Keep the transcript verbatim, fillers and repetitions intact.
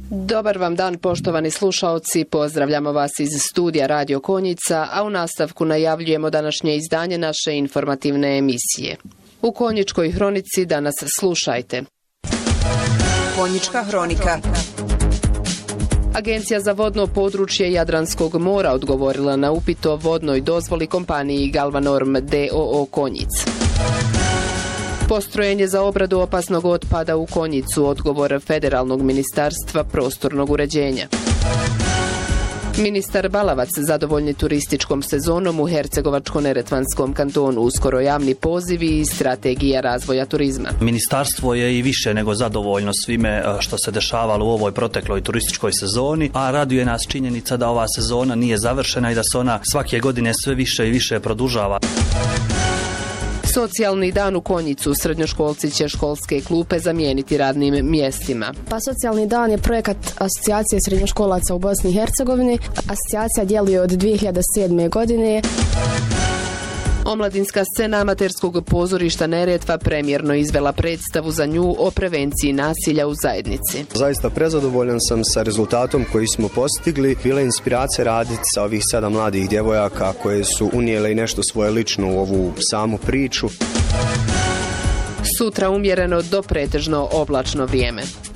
Dobar vam dan, poštovani slušaoci, pozdravljamo vas iz studija Radio Konjica, a u nastavku najavljujemo današnje izdanje naše informativne emisije. U Konjičkoj hronici danas slušajte. Konjička hronika. Agencija za vodno područje Jadranskog mora odgovorila na upit o vodnoj dozvoli kompaniji Galvanorm d o o Konjic. Postrojenje za obradu opasnog otpada u Konjicu, odgovor Federalnog ministarstva prostornog uređenja. Ministar Balavac zadovoljni turističkom sezonom u Hercegovačko-neretvanskom kantonu, uskoro javni pozivi i strategija razvoja turizma. Ministarstvo je i više nego zadovoljno svime što se dešavalo u ovoj protekloj turističkoj sezoni, a raduje nas činjenica da ova sezona nije završena i da se ona svake godine sve više i više produžava. Socijalni dan u Konjicu, srednjoškolci će školske klupe zamijeniti radnim mjestima. Pa socijalni dan je projekat asocijacije srednjoškolaca u Bosni i Hercegovini. Asocijacija djeluje od dvije hiljade sedme. godine. Omladinska scena amaterskog pozorišta Neretva premjerno izvela predstavu za nju o prevenciji nasilja u zajednici. Zaista prezadovoljan sam sa rezultatom koji smo postigli. Bila je inspiracija raditi sa ovih sedam mladih djevojaka koje su unijele i nešto svoje lično u ovu samu priču. Sutra umjereno do pretežno oblačno vrijeme.